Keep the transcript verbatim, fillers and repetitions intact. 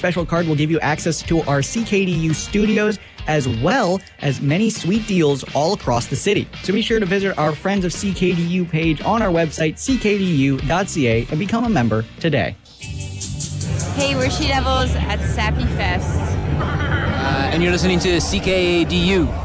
special card will give you access to our C K D U studios, as well as many sweet deals all across the city. So be sure to visit our Friends of C K D U page on our website, c k d u dot c a, and become a member today. Hey, we're She Devils at Sappy Fest. Uh, and you're listening to C K D U.